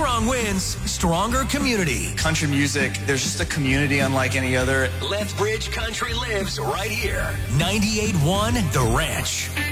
Strong winds, stronger community. Country music, there's just a community unlike any other. Lethbridge Country lives right here. 98.1 The Ranch.